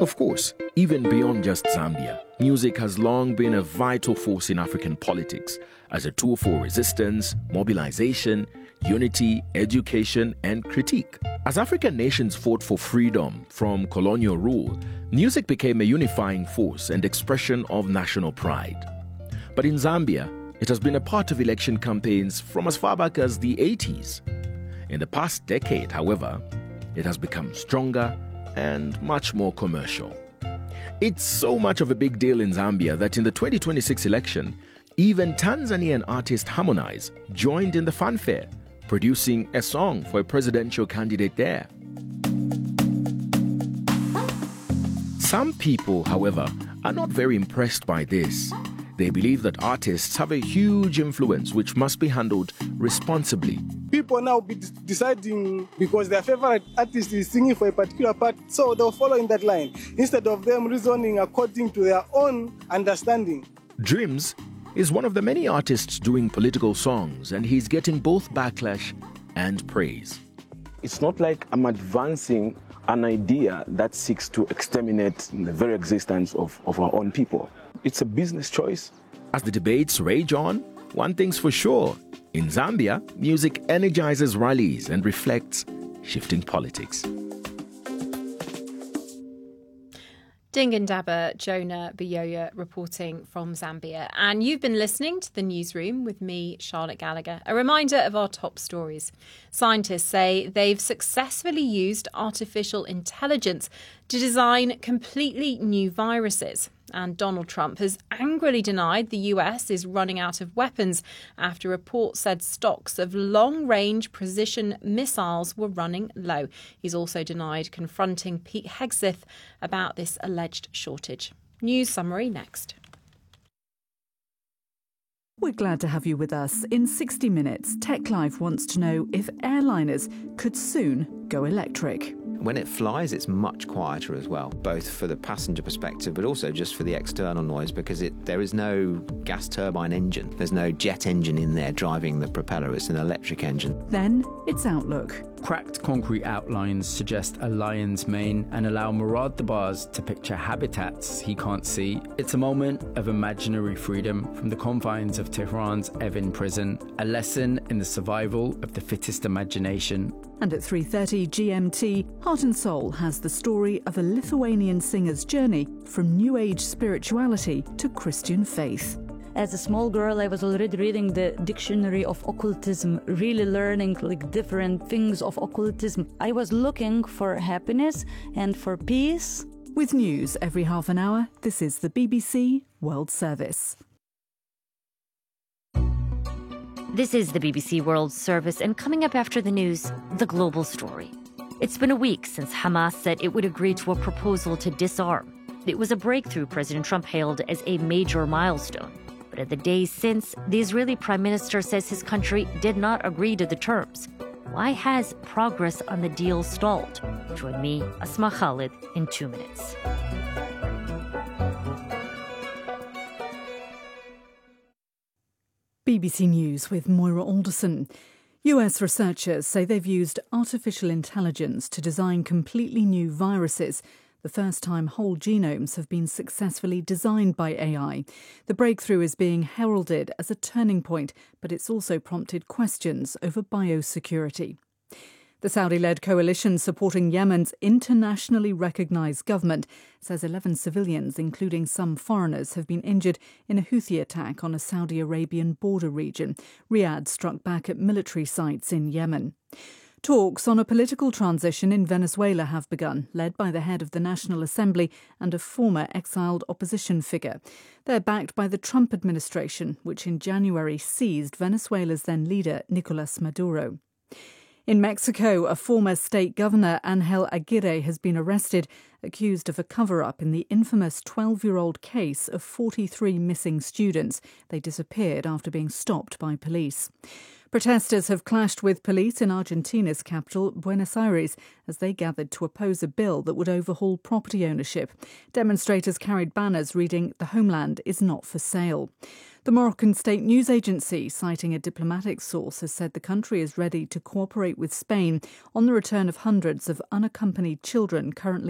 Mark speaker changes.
Speaker 1: Of course, even beyond just Zambia, music has long been a vital force in African politics as a tool for resistance, mobilization, unity, education, and critique. As African nations fought for freedom from colonial rule, music became a unifying force and expression of national pride. But in Zambia, it has been a part of election campaigns from as far back as the 80s. In the past decade, however, it has become stronger and much more commercial. It's so much of a big deal in Zambia that in the 2026 election, even Tanzanian artist Harmonize joined in the fanfare, producing a song for a presidential candidate there. Some people, however, are not very impressed by this. They believe that artists have a huge influence which must be handled responsibly.
Speaker 2: People now be deciding because their favorite artist is singing for a particular part, so they'll follow in that line instead of them reasoning according to their own understanding.
Speaker 1: Dreams is one of the many artists doing political songs, and he's getting both backlash and praise.
Speaker 3: It's not like I'm advancing an idea that seeks to exterminate the very existence of our own people. It's a business choice.
Speaker 1: As the debates rage on, one thing's for sure. In Zambia, music energizes rallies and reflects shifting politics.
Speaker 4: Dingindaba Jonah Buyoya reporting from Zambia. And you've been listening to The Newsroom with me, Charlotte Gallagher. A reminder of our top stories. Scientists say they've successfully used artificial intelligence to design completely new viruses. And Donald Trump has angrily denied the US is running out of weapons after reports said stocks of long-range precision missiles were running low. He's also denied confronting Pete Hegseth about this alleged shortage. News summary next.
Speaker 5: We're glad to have you with us. In 60 Minutes, TechLive wants to know if airliners could soon go electric.
Speaker 6: When it flies, it's much quieter as well, both for the passenger perspective, but also just for the external noise, because there is no gas turbine engine. There's no jet engine in there driving the propeller. It's an electric engine.
Speaker 5: Then it's Outlook.
Speaker 7: Cracked concrete outlines suggest a lion's mane and allow Murad Dabas to picture habitats he can't see. It's a moment of imaginary freedom from the confines of Tehran's Evin prison, a lesson in the survival of the fittest imagination.
Speaker 5: And at 3:30 GMT, Heart and Soul has the story of a Lithuanian singer's journey from New Age spirituality to Christian faith.
Speaker 8: As a small girl, I was already reading the dictionary of occultism, really learning different things of occultism. I was looking for happiness and for peace.
Speaker 5: With news every half an hour, this is the BBC World Service.
Speaker 9: This is the BBC World Service, and coming up after the news, the global story. It's been a week since Hamas said it would agree to a proposal to disarm. It was a breakthrough President Trump hailed as a major milestone. But in the days since, the Israeli Prime Minister says his country did not agree to the terms. Why has progress on the deal stalled? Join me, Asma Khalid, in 2 minutes.
Speaker 5: BBC News with Moira Alderson. US researchers say they've used artificial intelligence to design completely new viruses, the first time whole genomes have been successfully designed by AI. The breakthrough is being heralded as a turning point, but it's also prompted questions over biosecurity. The Saudi-led coalition supporting Yemen's internationally recognised government says 11 civilians, including some foreigners, have been injured in a Houthi attack on a Saudi Arabian border region. Riyadh struck back at military sites in Yemen. Talks on a political transition in Venezuela have begun, led by the head of the National Assembly and a former exiled opposition figure. They're backed by the Trump administration, which in January seized Venezuela's then leader, Nicolas Maduro. In Mexico, a former state governor, Angel Aguirre, has been arrested, accused of a cover-up in the infamous 12-year-old case of 43 missing students. They disappeared after being stopped by police. Protesters have clashed with police in Argentina's capital, Buenos Aires, as they gathered to oppose a bill that would overhaul property ownership. Demonstrators carried banners reading, "The homeland is not for sale." The Moroccan state news agency, citing a diplomatic source, has said the country is ready to cooperate with Spain on the return of hundreds of unaccompanied children currently